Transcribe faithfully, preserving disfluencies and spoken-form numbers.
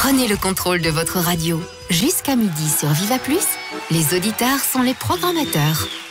Prenez le contrôle de votre radio. Jusqu'à midi sur Viva Plus, les auditeurs sont les programmateurs.